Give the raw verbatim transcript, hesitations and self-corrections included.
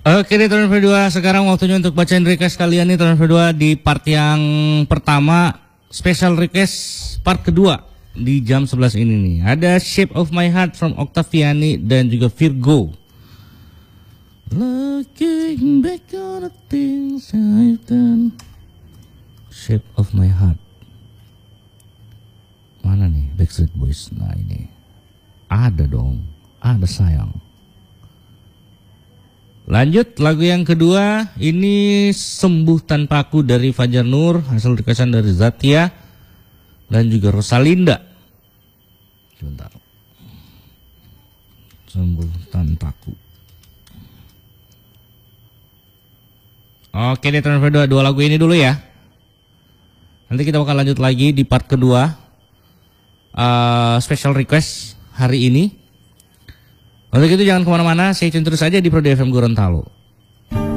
Oke nih teman kedua, sekarang waktunya untuk bacain request kalian nih teman kedua di part yang pertama, special request part kedua di jam sebelas ini nih. Ada Shape of My Heart from Octaviani dan juga Virgo. Looking back on the things I've done. Shape of My Heart. Mana nih Backstreet Boys? Nah ini ada dong, ada sayang. Lanjut lagu yang kedua, ini Sembuh Tanpaku dari Fajar Nur, hasil requestan dari Zatia dan juga Rosalinda. Sebentar. Sembuh Tanpaku. Oke deh teman kedua, dua lagu ini dulu ya. Nanti kita bakal lanjut lagi di part kedua, uh, special request hari ini. Untuk itu jangan kemana-mana, stay tune terus aja di Prodi F M Gorontalo.